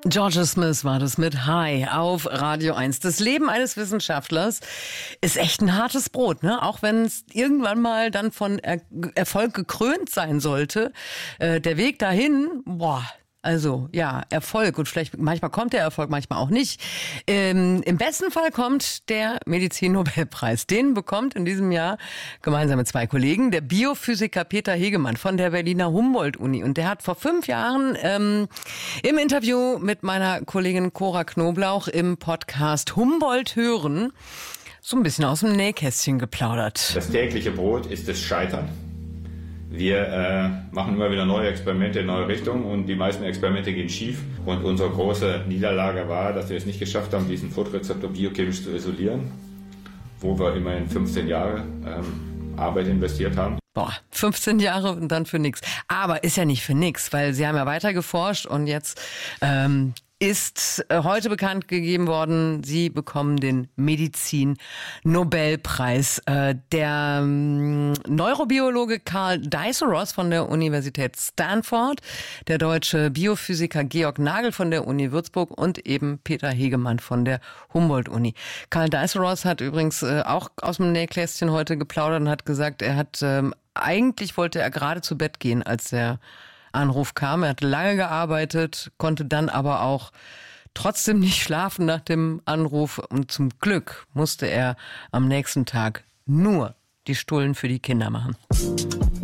George Smith war das mit Hi auf Radio 1. Das Leben eines Wissenschaftlers ist echt ein hartes Brot, ne? Auch wenn es irgendwann mal dann von Erfolg gekrönt sein sollte. Der Weg dahin, also ja, Erfolg, und vielleicht manchmal kommt der Erfolg, manchmal auch nicht. Im besten Fall kommt der Medizin-Nobelpreis. Den bekommt in diesem Jahr gemeinsam mit zwei Kollegen der Biophysiker Peter Hegemann von der Berliner Humboldt-Uni. Und der hat vor 5 Jahren im Interview mit meiner Kollegin Cora Knoblauch im Podcast Humboldt hören so ein bisschen aus dem Nähkästchen geplaudert. Das tägliche Brot ist das Scheitern. Wir machen immer wieder neue Experimente in neue Richtungen und die meisten Experimente gehen schief. Und unsere große Niederlage war, dass wir es nicht geschafft haben, diesen Fotorezeptor biochemisch zu isolieren, wo wir immerhin 15 Jahre Arbeit investiert haben. 15 Jahre und dann für nichts. Aber ist ja nicht für nichts, weil sie haben ja weiter geforscht und jetzt ist heute bekannt gegeben worden, sie bekommen den Medizin-Nobelpreis. Der Neurobiologe Karl Diceros von der Universität Stanford, der deutsche Biophysiker Georg Nagel von der Uni Würzburg und eben Peter Hegemann von der Humboldt-Uni. Karl Diceros hat übrigens auch aus dem Nähkästchen heute geplaudert und hat gesagt, eigentlich wollte er gerade zu Bett gehen, als der Anruf kam. Er hatte lange gearbeitet, konnte dann aber auch trotzdem nicht schlafen nach dem Anruf. Und zum Glück musste er am nächsten Tag nur die Stullen für die Kinder machen.